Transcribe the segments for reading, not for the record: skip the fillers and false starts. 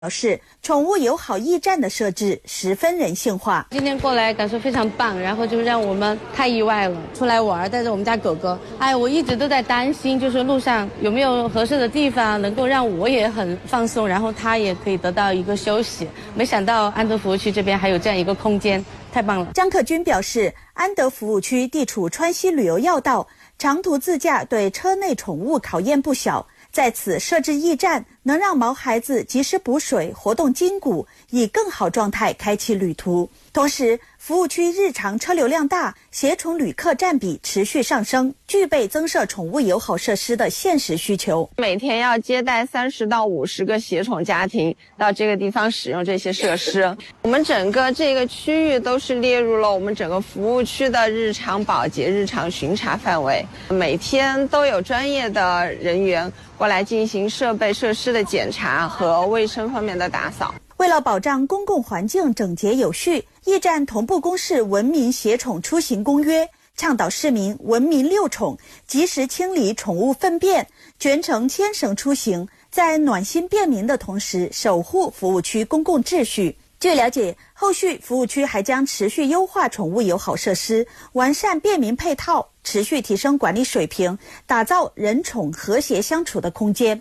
表示，宠物友好驿站的设置十分人性化。 今天过来感受非常棒，然后就让我们太意外了。出来玩，带着我们家狗狗，我一直都在担心，就是路上有没有合适的地方能够让我也很放松，然后它也可以得到一个休息。没想到安德服务区这边还有这样一个空间，太棒了。 张克军表示，安德服务区地处川西旅游要道，长途自驾对车内宠物考验不小。在此设置驿站，能让毛孩子及时补水、活动筋骨，以更好状态开启旅途。同时，服务区日常车流量大，携宠旅客占比持续上升，具备增设宠物友好设施的现实需求。 每天要接待30到50个携宠家庭到这个地方使用这些设施。我们整个这个区域都是列入了我们整个服务区的日常保洁、日常巡查范围，每天都有专业的人员过来进行设备设施的检查和卫生方面的打扫。 为了保障公共环境整洁有序，驿站同步公示文明携宠出行公约，倡导市民文明遛宠，及时清理宠物粪便，全程牵绳出行，在暖心便民的同时守护服务区公共秩序。据了解，后续服务区还将持续优化宠物友好设施，完善便民配套，持续提升管理水平，打造人宠和谐相处的空间。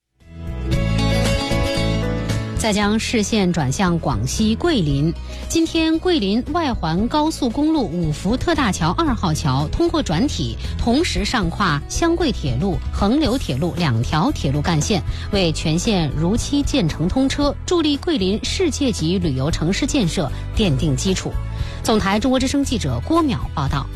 再将视线转向广西桂林。今天，桂林外环高速公路五福特大桥2号桥通过转体，同时上跨湘桂铁路、横流铁路2条铁路干线，为全线如期建成通车，助力桂林世界级旅游城市建设奠定基础。总台中国之声记者郭淼报道。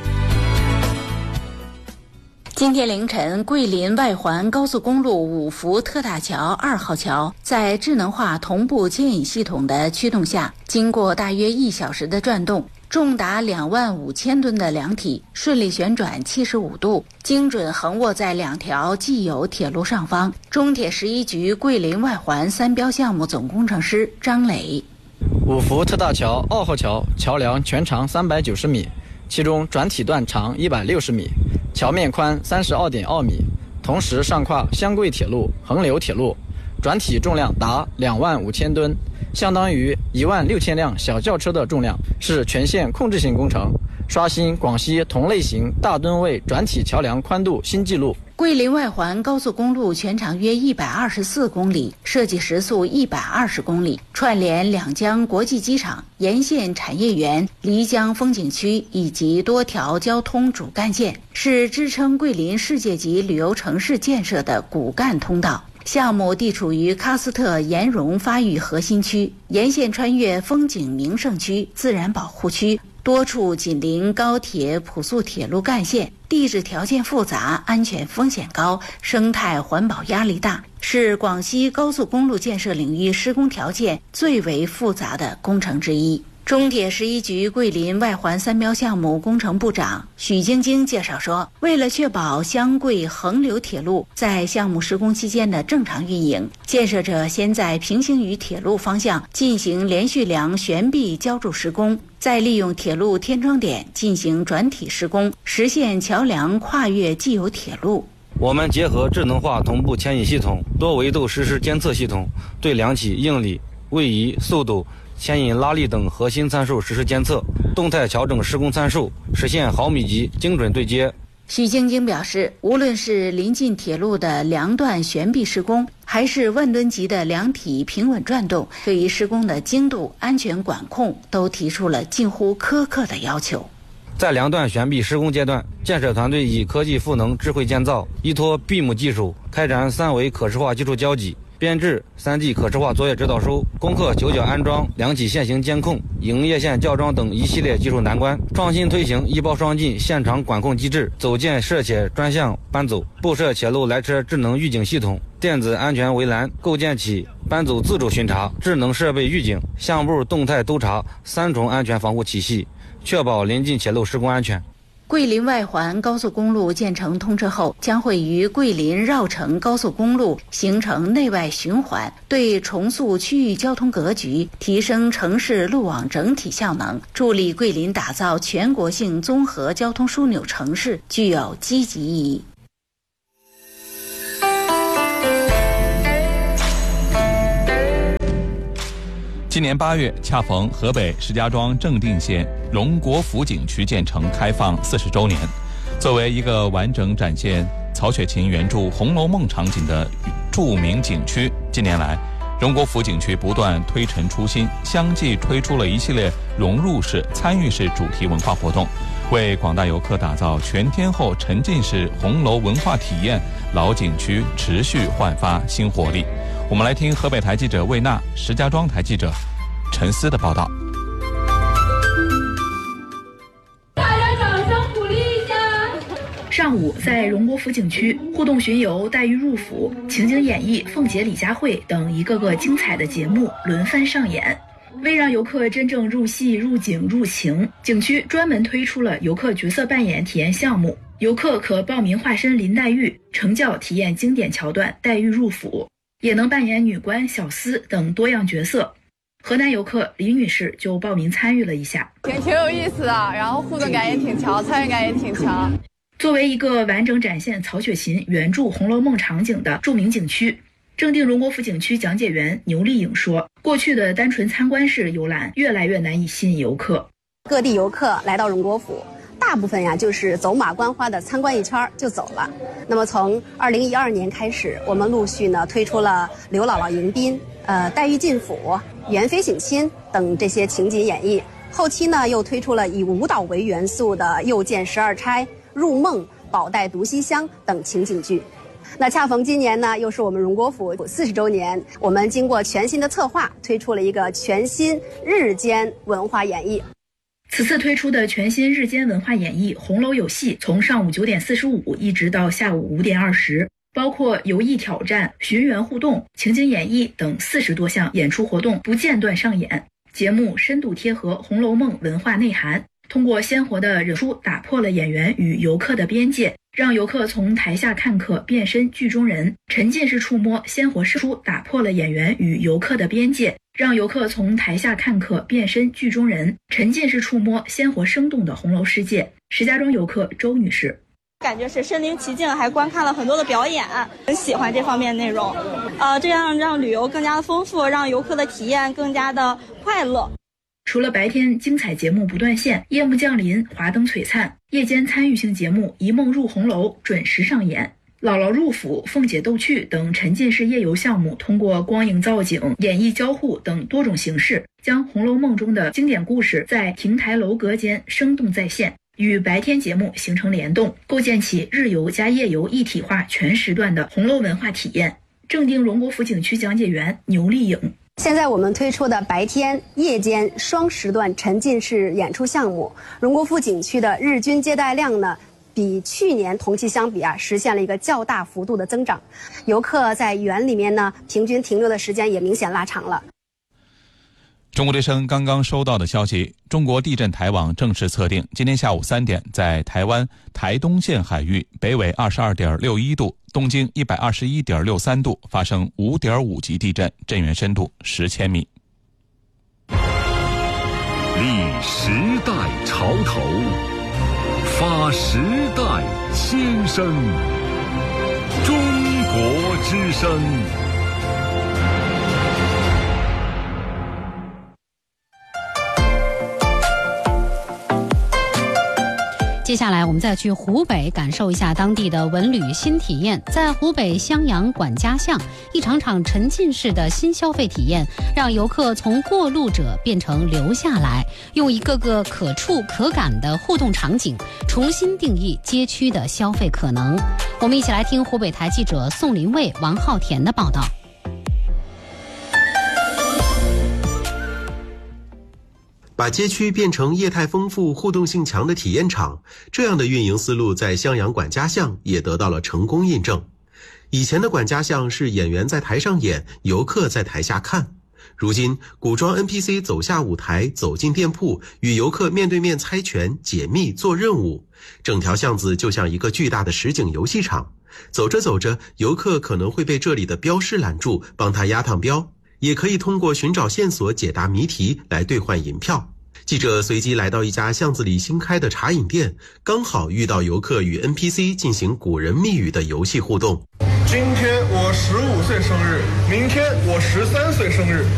今天凌晨，桂林外环高速公路五福特大桥2号桥在智能化同步牵引系统的驱动下，经过大约1小时的转动，重达25000吨的梁体顺利旋转75度，精准横卧在2条既有铁路上方。中铁11局桂林外环3标项目总工程师张磊： 五福特大桥2号桥桥梁全长390米，其中转体段长160米，桥面宽32.2米，同时上跨湘桂铁路、横流铁路，转体重量达25000吨，相当于16000辆小轿车的重量，是全线控制性工程，刷新广西同类型大吨位转体桥梁宽度新纪录。 桂林外环高速公路全长约124公里，设计时速120公里，串联两江国际机场、沿线产业园、漓江风景区以及多条交通主干线，是支撑桂林世界级旅游城市建设的骨干通道。项目地处于喀斯特岩溶发育核心区，沿线穿越风景名胜区、自然保护区，多处紧邻高铁、普速铁路干线，地质条件复杂，安全风险高，生态环保压力大，是广西高速公路建设领域施工条件最为复杂的工程之一。中铁11局桂林外环3标项目工程部长许晶晶介绍说，为了确保湘桂横流铁路在项目施工期间的正常运营，建设者先在平行于铁路方向进行连续梁悬臂浇筑施工，再利用铁路天窗点进行转体施工，实现桥梁跨越既有铁路。 我们结合智能化同步牵引系统、多维度实时监测系统，对梁体、应力、位移、速度、牵引拉力等核心参数实时监测，动态调整施工参数，实现毫米级精准对接。 许晶晶表示，无论是临近铁路的梁段悬臂施工，还是万吨级的梁体平稳转动，对于施工的精度、安全管控都提出了近乎苛刻的要求。 在梁段悬臂施工阶段，建设团队以科技赋能智慧建造，依托 BIM 技术，开展3维可视化技术交集，编制 3D 可视化作业指导书，攻克9角安装、梁体线行监控、营业线校装等一系列技术难关，创新推行一包双进现场管控机制，走建设且专项搬走，布设铁路来车智能预警系统、电子安全围栏，构建起搬走自主巡查、智能设备预警、项目动态督查3重安全防护体系，确保临近铁路施工安全。 桂林外环高速公路建成通车后，将会与桂林绕城高速公路形成内外循环，对重塑区域交通格局、提升城市路网整体效能，助力桂林打造全国性综合交通枢纽城市，具有积极意义。 今年8月，恰逢河北石家庄正定县荣国府景区建成开放40周年。作为一个完整展现曹雪芹原著《红楼梦》场景的著名景区，近年来荣国府景区不断推陈出新，相继推出了一系列融入式、参与式主题文化活动，为广大游客打造全天候沉浸式红楼文化体验，老景区持续焕发新活力。我们来听河北台记者魏娜、石家庄台记者陈思的报道。 大家掌声鼓励一下。 上午，在荣国府景区，互动巡游、黛玉入府、情景演绎、凤姐李佳慧等一个个精彩的节目轮番上演。为让游客真正入戏、入景、入情，景区专门推出了游客角色扮演体验项目，游客可报名化身林黛玉，乘轿体验经典桥段黛玉入府，也能扮演女官、小厮等多样角色。河南游客李女士就报名参与了一下， 挺有意思的，然后互动感也挺强，参与感也挺强。 作为一个完整展现曹雪芹原著《红楼梦》场景的著名景区，正定荣国府景区讲解员牛丽颖说，过去的单纯参观式游览越来越难以吸引游客。 各地游客来到荣国府，大部分就是走马观花的参观一圈就走了。那么从2012年开始，我们陆续推出了刘姥姥迎宾、黛玉进府、元妃省亲等这些情景演绎。后期又推出了以舞蹈为元素的又见12钗、入梦、宝黛毒西厢等情景剧。那恰逢今年又是我们荣国府40周年，我们经过全新的策划，推出了一个全新日间文化演绎。 此次推出的全新日间文化演绎《红楼有戏》，从上午9点45一直到下午5点20，包括游艺挑战、寻园互动、情景演绎等40多项演出活动不间断上演。节目深度贴合《红楼梦》文化内涵，通过鲜活的人书打破了演员与游客的边界，让游客从台下看客变身剧中人，沉浸式触摸鲜活书打破了演员与游客的边界，让游客从台下看客变身剧中人，沉浸式触摸鲜活生动的红楼世界。石家庄游客周女士， 感觉是身临其境，还观看了很多的表演，很喜欢这方面内容。这样让旅游更加的丰富，让游客的体验更加的快乐。 除了白天精彩节目不断线，夜幕降临，华灯璀璨，夜间参与性节目一梦入红楼准时上演。姥姥入府、凤姐逗趣等沉浸式夜游项目，通过光影造景、演绎交互等多种形式，将《红楼梦》中的经典故事在亭台楼阁间生动再现，与白天节目形成联动，构建起日游加夜游一体化全时段的红楼文化体验。正定荣国府景区讲解员牛丽颖， 现在我们推出的白天、夜间双时段沉浸式演出项目，荣国府景区的日均接待量比去年同期相比实现了一个较大幅度的增长。游客在园里面平均停留的时间也明显拉长了。 中国之声刚刚收到的消息，中国地震台网正式测定，今天下午3点，在台湾台东县海域北纬22.61度、东经121.63度发生5.5级地震，震源深度10千米。 立时代潮头，发时代先声。中国之声。 接下来我们再去湖北感受一下当地的文旅新体验。在湖北襄阳管家巷，一场场沉浸式的新消费体验，让游客从过路者变成留下来，用一个个可触可感的互动场景，重新定义街区的消费可能。我们一起来听湖北台记者宋林卫、王浩田的报道。 把街区变成业态丰富、互动性强的体验场，这样的运营思路在襄阳管家巷也得到了成功印证。以前的管家巷是演员在台上演，游客在台下看。如今，古装 NPC 走下舞台，走进店铺，与游客面对面猜拳、解密、做任务。整条巷子就像一个巨大的实景游戏场。走着走着，游客可能会被这里的标识拦住，帮他压趟标。也可以通过寻找线索、解答谜题来兑换银票。记者随机来到一家巷子里新开的茶饮店，刚好遇到游客与 NPC 进行古人密语的游戏互动。 今天我15岁生日，明天我13岁生日。